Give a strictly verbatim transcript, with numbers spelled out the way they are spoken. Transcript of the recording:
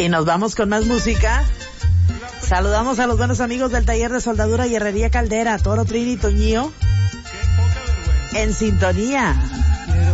Y nos vamos con más música. Saludamos a los buenos amigos del taller de soldadura y herrería Caldera, Toro, Trini y Toñío. En sintonía